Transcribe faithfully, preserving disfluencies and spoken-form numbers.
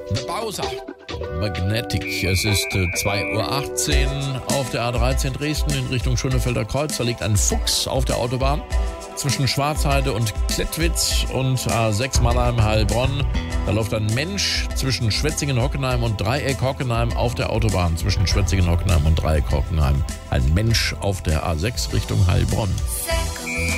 The Bowser. Magnetic. Es ist zwei Uhr achtzehn auf der A dreizehn Dresden in Richtung Schönefelder Kreuz. Da liegt ein Fuchs auf der Autobahn zwischen Schwarzheide und Klettwitz und A sechs Mannheim-Heilbronn. Da läuft ein Mensch zwischen Schwetzingen-Hockenheim und Dreieck-Hockenheim auf der Autobahn zwischen Schwetzingen-Hockenheim und Dreieck-Hockenheim. Ein Mensch auf der A sechs Richtung Heilbronn.